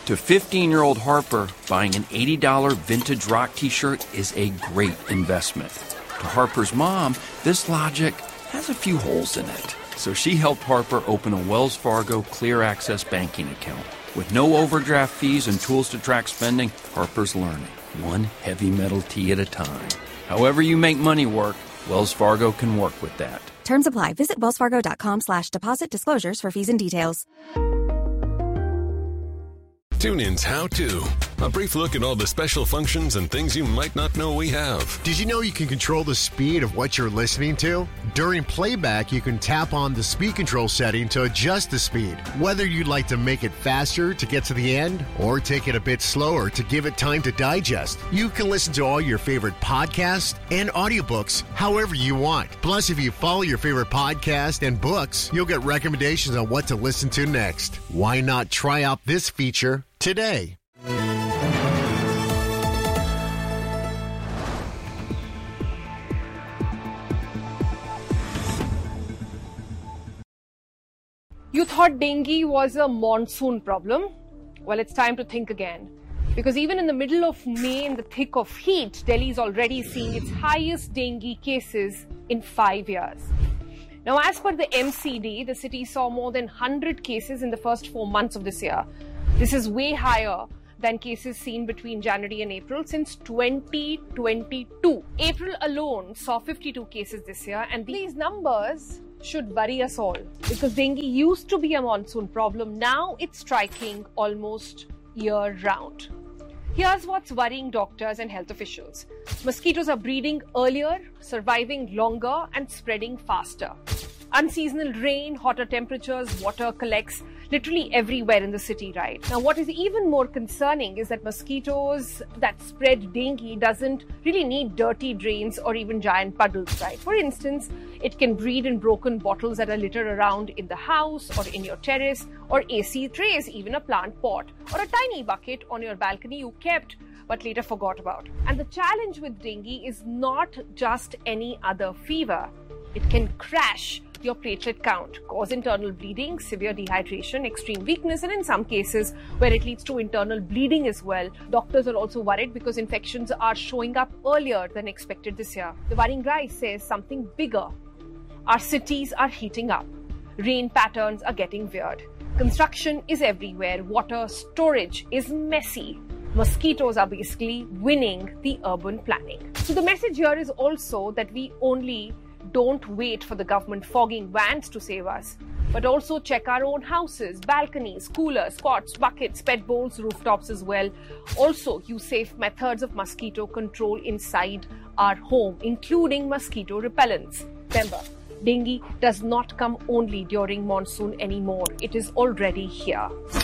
To 15-year-old Harper, buying an $80 vintage rock t-shirt is a great investment. To Harper's mom, this logic has a few holes in it. So she helped Harper open a Wells Fargo Clear Access banking account. With no overdraft fees and tools to track spending, Harper's learning, one heavy metal tea at a time. However you make money work, Wells Fargo can work with that. Terms apply. Visit wellsfargo.com/deposit disclosures for fees and details. TuneIn's How To. A brief look at all the special functions and things you might not know we have. Did you know you can control the speed of what you're listening to? During playback, you can tap on the speed control setting to adjust the speed. Whether you'd like to make it faster to get to the end or take it a bit slower to give it time to digest, you can listen to all your favorite podcasts and audiobooks however you want. Plus, if you follow your favorite podcast and books, you'll get recommendations on what to listen to next. Why not try out this feature today? You thought dengue was a monsoon problem? Well, it's time to think again. Because even in the middle of May, in the thick of heat, Delhi is already seeing its highest dengue cases in 5 years. Now, as per the MCD, the city saw more than 100 cases in the first 4 months of this year. This is way higher than cases seen between January and April since 2022. April alone saw 52 cases this year, and these numbers should worry us all because dengue used to be a monsoon problem. Now it's striking almost year-round. Here's what's worrying doctors and health officials. Mosquitoes are breeding earlier, surviving longer, and spreading faster. Unseasonal rain, hotter temperatures, water collects literally everywhere in the city, right? Now, what is even more concerning is that mosquitoes that spread dengue doesn't really need dirty drains or even giant puddles, right? For instance, it can breed in broken bottles that are littered around in the house or in your terrace or AC trays, even a plant pot or a tiny bucket on your balcony you kept but later forgot about. And the challenge with dengue is not just any other fever. It can crash your platelet count, cause internal bleeding, severe dehydration, extreme weakness, and in some cases where it leads to internal bleeding as well. Doctors are also worried because infections are showing up earlier than expected this year. The worrying rise says something bigger. Our cities are heating up. Rain patterns are getting weird. Construction is everywhere. Water storage is messy. Mosquitoes are basically winning the urban planning. So the message here is also that we don't wait for the government fogging vans to save us, but also check our own houses, balconies, coolers, cots, buckets, pet bowls, rooftops as well. Also, use safe methods of mosquito control inside our home, including mosquito repellents. Remember, dengue does not come only during monsoon anymore. It is already here.